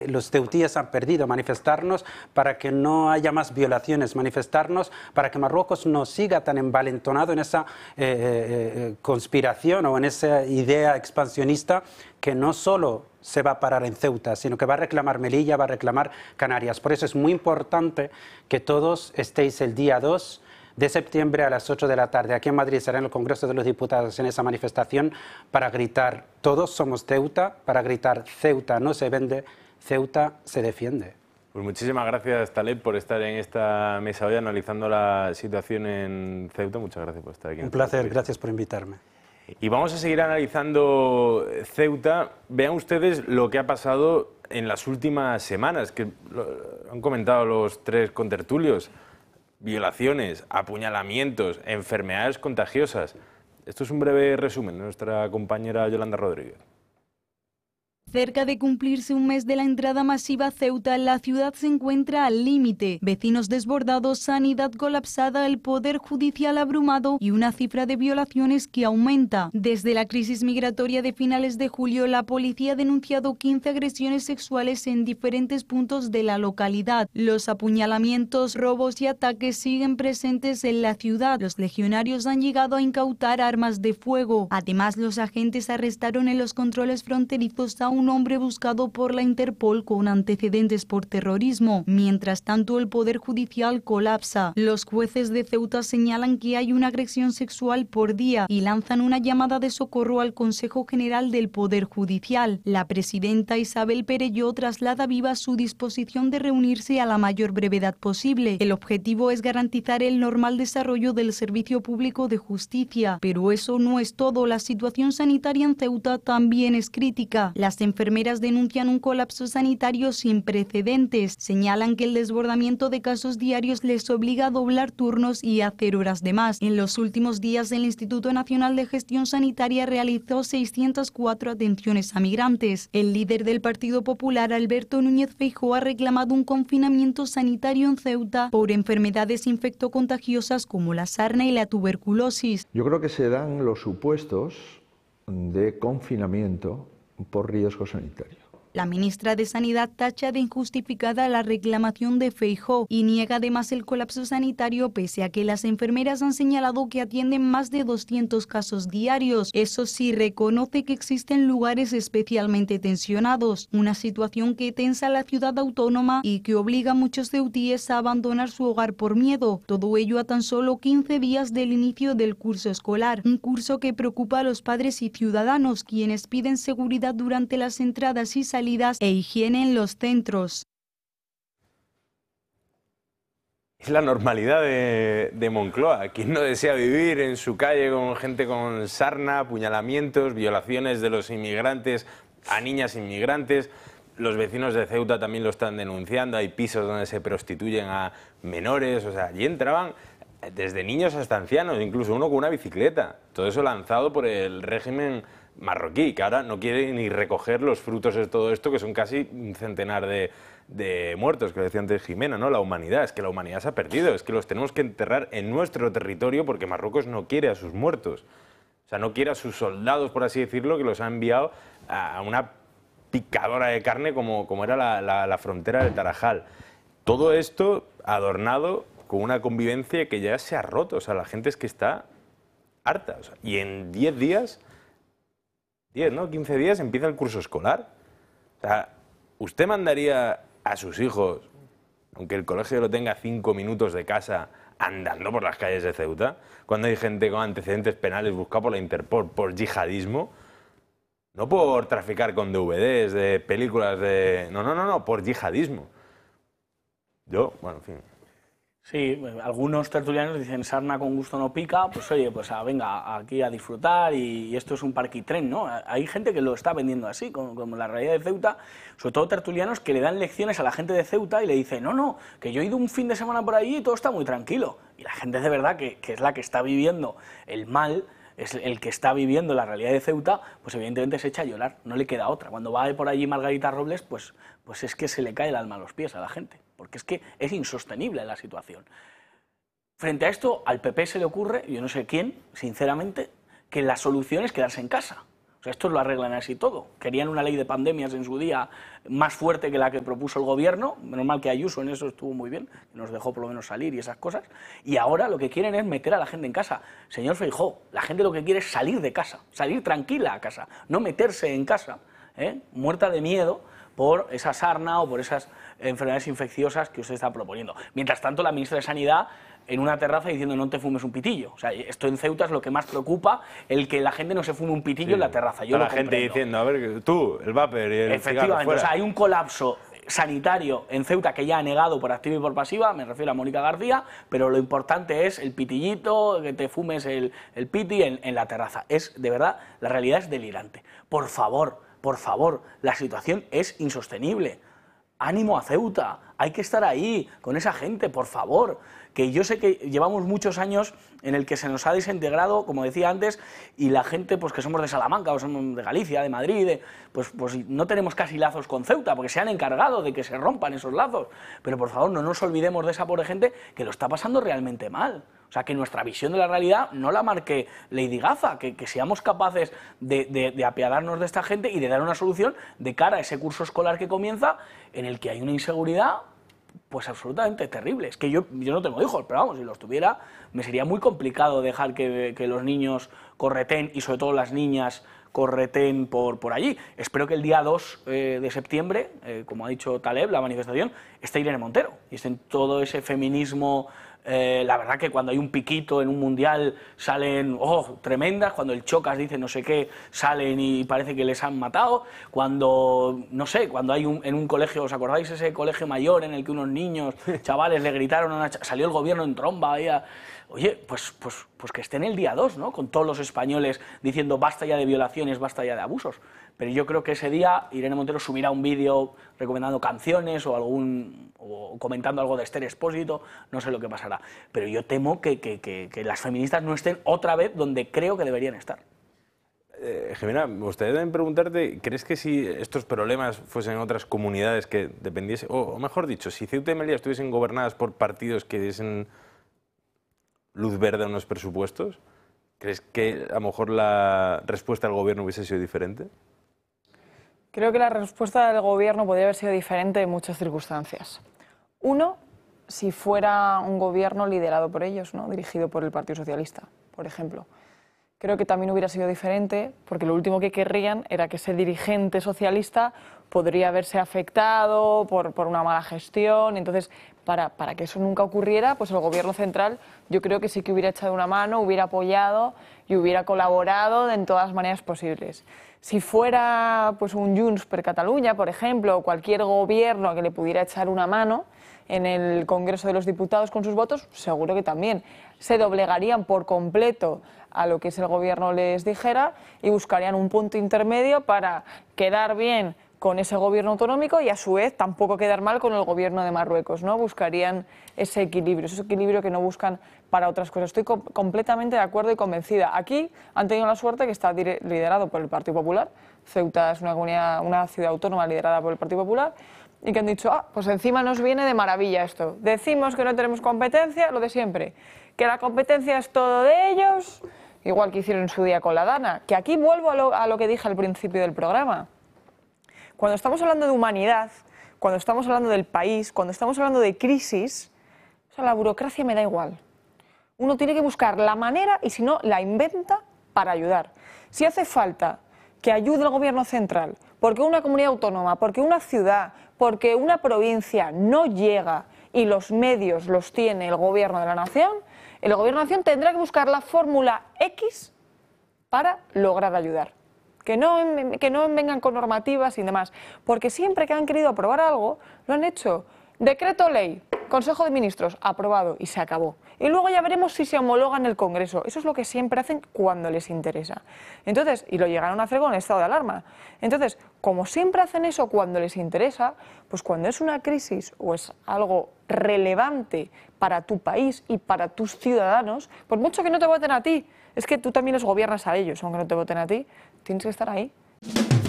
Los ceutíes han perdido, manifestarnos para que no haya más violaciones, manifestarnos para que Marruecos no siga tan envalentonado en esa conspiración o en esa idea expansionista que no solo se va a parar en Ceuta, sino que va a reclamar Melilla, va a reclamar Canarias. Por eso es muy importante que todos estéis el día 2 de septiembre a las 8 de la tarde. Aquí en Madrid será en el Congreso de los Diputados en esa manifestación para gritar todos somos Ceuta, para gritar Ceuta no se vende, Ceuta se defiende. Pues muchísimas gracias, Taleb, por estar en esta mesa hoy analizando la situación en Ceuta. Muchas gracias por estar aquí. Un placer, gracias por invitarme. Y vamos a seguir analizando Ceuta. Vean ustedes lo que ha pasado en las últimas semanas, que han comentado los tres contertulios. Violaciones, apuñalamientos, enfermedades contagiosas. Esto es un breve resumen de nuestra compañera Yolanda Rodríguez. Cerca de cumplirse un mes de la entrada masiva a Ceuta, la ciudad se encuentra al límite. Vecinos desbordados, sanidad colapsada, el poder judicial abrumado y una cifra de violaciones que aumenta. Desde la crisis migratoria de finales de julio, la policía ha denunciado 15 agresiones sexuales en diferentes puntos de la localidad. Los apuñalamientos, robos y ataques siguen presentes en la ciudad. Los legionarios han llegado a incautar armas de fuego. Además, los agentes arrestaron en los controles fronterizos a un hombre buscado por la Interpol con antecedentes por terrorismo. Mientras tanto, el Poder Judicial colapsa. Los jueces de Ceuta señalan que hay una agresión sexual por día y lanzan una llamada de socorro al Consejo General del Poder Judicial. La presidenta Isabel Perelló traslada viva su disposición de reunirse a la mayor brevedad posible. El objetivo es garantizar el normal desarrollo del servicio público de justicia. Pero eso no es todo. La situación sanitaria en Ceuta también es crítica. Las enfermeras denuncian un colapso sanitario sin precedentes. Señalan que el desbordamiento de casos diarios les obliga a doblar turnos y a hacer horas de más. En los últimos días, el Instituto Nacional de Gestión Sanitaria realizó 604 atenciones a migrantes. El líder del Partido Popular, Alberto Núñez Feijóo, ha reclamado un confinamiento sanitario en Ceuta por enfermedades infectocontagiosas como la sarna y la tuberculosis. Yo creo que se dan los supuestos de confinamiento por riesgo sanitario. La ministra de Sanidad tacha de injustificada la reclamación de Feijóo y niega además el colapso sanitario pese a que las enfermeras han señalado que atienden más de 200 casos diarios. Eso sí, reconoce que existen lugares especialmente tensionados, una situación que tensa la ciudad autónoma y que obliga a muchos ceutíes a abandonar su hogar por miedo. Todo ello a tan solo 15 días del inicio del curso escolar, un curso que preocupa a los padres y ciudadanos, quienes piden seguridad durante las entradas y salidas e higiene en los centros. Es la normalidad de Moncloa. ¿Quién no desea vivir en su calle con gente con sarna, apuñalamientos, violaciones de los inmigrantes a niñas inmigrantes? Los vecinos de Ceuta también lo están denunciando. Hay pisos donde se prostituyen a menores. O sea, allí entraban desde niños hasta ancianos, incluso uno con una bicicleta. Todo eso lanzado por el régimen marroquí, que ahora no quiere ni recoger los frutos de todo esto, que son casi un centenar de muertos, que decía antes Jimena, ¿no? La humanidad, es que la humanidad se ha perdido, es que los tenemos que enterrar en nuestro territorio porque Marruecos no quiere a sus muertos. O sea, no quiere a sus soldados, por así decirlo, que los ha enviado a una picadora de carne como era la frontera del Tarajal. Todo esto adornado con una convivencia que ya se ha roto, o sea, la gente es que está harta. O sea, y en 10 días... 10, ¿no? 15 días empieza el curso escolar. O sea, ¿usted mandaría a sus hijos, aunque el colegio lo tenga 5 minutos de casa, andando por las calles de Ceuta? Cuando hay gente con antecedentes penales buscada por la Interpol por yihadismo, no por traficar con DVDs de películas de... No, por yihadismo. Yo, bueno, en fin... Sí, algunos tertulianos dicen sarna con gusto no pica, pues oye, pues venga aquí a disfrutar y esto es un parquitren, ¿no? Hay gente que lo está vendiendo así, como la realidad de Ceuta, sobre todo tertulianos que le dan lecciones a la gente de Ceuta y le dicen, no, que yo he ido un fin de semana por allí y todo está muy tranquilo. Y la gente de verdad que es la que está viviendo el mal, es el que está viviendo la realidad de Ceuta, pues evidentemente se echa a llorar, no le queda otra. Cuando va por allí Margarita Robles, pues es que se le cae el alma a los pies a la gente, porque es que es insostenible la situación. Frente a esto, al PP se le ocurre, yo no sé quién, sinceramente, que la solución es quedarse en casa. O sea, estos lo arreglan así todo. Querían una ley de pandemias en su día más fuerte que la que propuso el gobierno. Menos mal que Ayuso en eso estuvo muy bien, nos dejó por lo menos salir y esas cosas. Y ahora lo que quieren es meter a la gente en casa. Señor Feijóo, la gente lo que quiere es salir de casa, salir tranquila a casa, no meterse en casa, muerta de miedo por esa sarna o por esas enfermedades infecciosas que usted está proponiendo. Mientras tanto, la ministra de Sanidad en una terraza diciendo no te fumes un pitillo. O sea, esto en Ceuta es lo que más preocupa, el que la gente no se fume un pitillo en la terraza. Yo la lo gente diciendo, a ver, tú, el vapor y el efectivamente, cigarro, o sea, hay un colapso sanitario en Ceuta que ya ha negado por activa y por pasiva, me refiero a Mónica García, pero lo importante es el pitillito, que te fumes el piti en la terraza. Es, de verdad, la realidad es delirante. Por favor, la situación es insostenible. Ánimo a Ceuta, hay que estar ahí con esa gente, por favor. Que yo sé que llevamos muchos años en el que se nos ha desintegrado, como decía antes, y la gente, pues que somos de Salamanca, o somos de Galicia, de Madrid, pues no tenemos casi lazos con Ceuta, porque se han encargado de que se rompan esos lazos. Pero por favor, no nos olvidemos de esa pobre gente que lo está pasando realmente mal. O sea, que nuestra visión de la realidad no la marque Lady Gaza, que seamos capaces de apiadarnos de esta gente y de dar una solución de cara a ese curso escolar que comienza, en el que hay una inseguridad pues absolutamente terrible. Es que yo no tengo hijos, pero vamos, si los tuviera, me sería muy complicado dejar que los niños correten, y sobre todo las niñas correten por allí. Espero que el día 2 de septiembre, como ha dicho Taleb, la manifestación, esté Irene Montero, y esté en todo ese feminismo. La verdad que cuando hay un piquito en un mundial salen tremendas, cuando el Chocas dice no sé qué, salen y parece que les han matado, cuando, no sé, cuando hay en un colegio, ¿os acordáis ese colegio mayor en el que unos niños, chavales, le gritaron, salió el gobierno en tromba ahí oye, pues que esté en el día 2, ¿no? Con todos los españoles diciendo basta ya de violaciones, basta ya de abusos. Pero yo creo que ese día Irene Montero subirá un vídeo recomendando canciones o comentando algo de Esther Expósito, no sé lo que pasará. Pero yo temo que las feministas no estén otra vez donde creo que deberían estar. Jimena, me gustaría también preguntarte, ¿crees que si estos problemas fuesen otras comunidades que dependiesen, o mejor dicho, si Ceuta y Melilla estuviesen gobernadas por partidos que diesen luz verde a unos presupuestos, ¿crees que a lo mejor la respuesta del gobierno hubiese sido diferente? Creo que la respuesta del gobierno podría haber sido diferente en muchas circunstancias. Uno, si fuera un gobierno liderado por ellos, ¿no? Dirigido por el Partido Socialista, por ejemplo. Creo que también hubiera sido diferente, porque lo último que querrían era que ese dirigente socialista podría verse afectado por una mala gestión. Entonces, para que eso nunca ocurriera, pues el gobierno central yo creo que sí que hubiera echado una mano, hubiera apoyado y hubiera colaborado en todas las maneras posibles. Si fuera pues un Junts per Catalunya, por ejemplo, o cualquier gobierno que le pudiera echar una mano en el Congreso de los Diputados con sus votos, seguro que también se doblegarían por completo a lo que el gobierno les dijera y buscarían un punto intermedio para quedar bien con ese gobierno autonómico y a su vez tampoco quedar mal con el gobierno de Marruecos, ¿no? Buscarían ese equilibrio que no buscan para otras cosas. Estoy completamente de acuerdo y convencida. Aquí han tenido la suerte que está liderado por el Partido Popular. Ceuta es una ciudad autónoma liderada por el Partido Popular y que han dicho, pues encima nos viene de maravilla esto. Decimos que no tenemos competencia, lo de siempre, que la competencia es todo de ellos, igual que hicieron en su día con la Dana, que aquí vuelvo a lo que dije al principio del programa. Cuando estamos hablando de humanidad, cuando estamos hablando del país, cuando estamos hablando de crisis, o sea, la burocracia me da igual. Uno tiene que buscar la manera y si no, la inventa para ayudar. Si hace falta que ayude el gobierno central, porque una comunidad autónoma, porque una ciudad, porque una provincia no llega y los medios los tiene el gobierno de la nación, el gobierno de la nación tendrá que buscar la fórmula X para lograr ayudar. Que no vengan con normativas y demás, porque siempre que han querido aprobar algo, lo han hecho. Decreto ley, Consejo de Ministros, aprobado y se acabó. Y luego ya veremos si se homologa en el Congreso. Eso es lo que siempre hacen cuando les interesa. Entonces, y lo llegaron a hacer con el estado de alarma. Entonces, como siempre hacen eso cuando les interesa, pues cuando es una crisis o es algo relevante para tu país y para tus ciudadanos, por mucho que no te voten a ti, es que tú también los gobiernas a ellos, aunque no te voten a ti, tienes que estar ahí.